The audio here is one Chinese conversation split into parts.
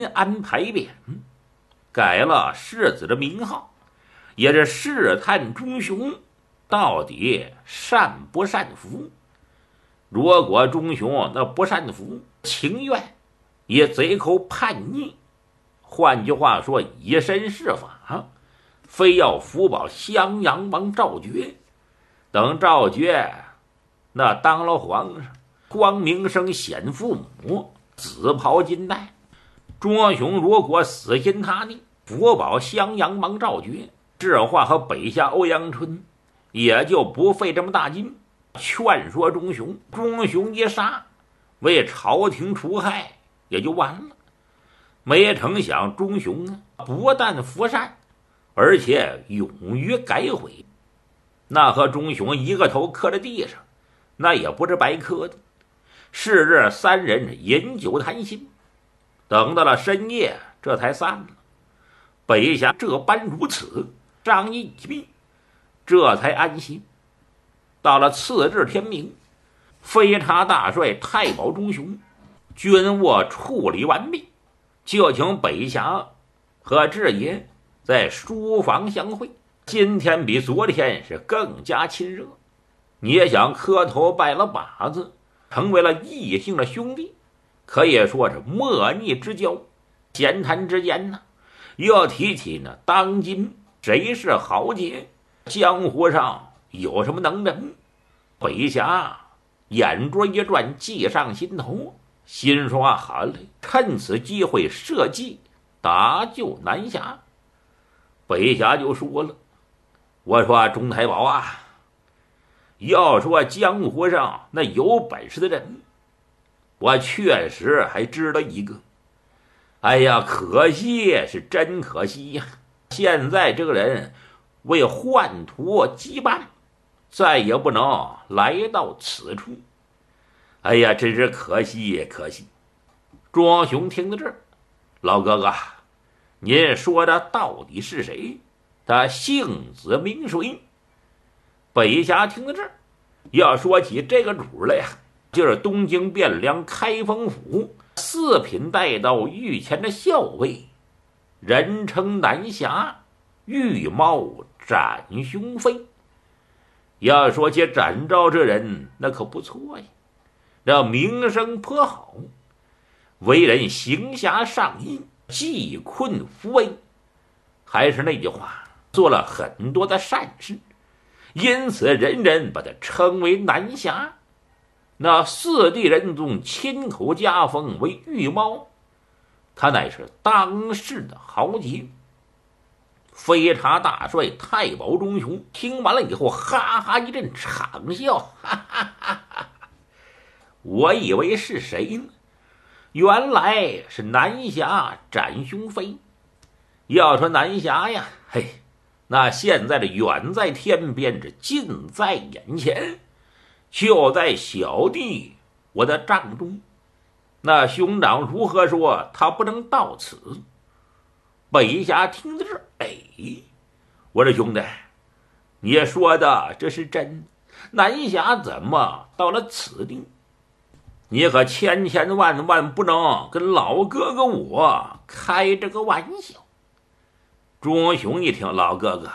安排匾，改了世子的名号，也是试探忠雄到底善不善服。如果忠雄那不善服，情愿也贼口叛逆，换句话说，以身试法，非要辅保襄阳王赵觉。等赵觉那当了皇上，光明生显父母，紫袍金带，卓雄如果死心塌地辅保襄阳王赵觉，这话和北下欧阳春也就不费这么大劲劝说忠雄，忠雄一杀，为朝廷除害也就完了。没成想忠雄不但服善，而且勇于改悔，那和忠雄一个头磕在地上，那也不是白磕的。是日三人饮酒谈心，等到了深夜这才散了。北侠这般如此商议一毕，这才安心。到了次日天明，飞叉大帅太保忠雄军务处理完毕，就请北侠和智爷在书房相会。今天比昨天是更加亲热，你也想磕头拜了把子，成为了异姓的兄弟，可以说是莫逆之交。闲谈之间呢，又提起呢当今谁是豪杰，江湖上有什么能人。北侠眼珠一转，计上心头，心说好嘞，趁此机会设计搭救南侠。北侠就说了，我说钟太保啊，要说江湖上那有本事的人，我确实还知道一个。哎呀，可惜是真可惜呀！现在这个人为宦途羁绊，再也不能来到此处。哎呀，真是可惜可惜。庄雄听到这儿，老哥哥，您说的到底是谁？他姓子名谁？北侠听到这儿，要说起这个主来呀，就是东京汴梁开封府四品带到御前的校尉，人称南侠，御猫展雄飞。要说起展昭这人，那可不错呀，这名声颇好，为人行侠仗义，济困扶危。还是那句话，做了很多的善事，因此人人把他称为南侠。那四帝仁宗亲口加封为御猫，他乃是当世的豪杰。飞叉大帅太保忠雄听完了以后，哈哈一阵长笑，哈哈哈哈！我以为是谁呢？原来是南侠展雄飞。要说南侠呀，嘿，那现在的远在天边，这近在眼前，就在小弟我的帐中。那兄长如何说他不能到此？北侠听到这儿，哎，我说兄弟，你说的这是真？南侠怎么到了此地？你可千千万万不能跟老哥哥我开这个玩笑。钟雄一听，老哥哥，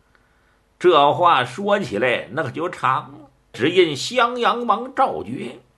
这话说起来那可就长了。只因襄阳王赵觉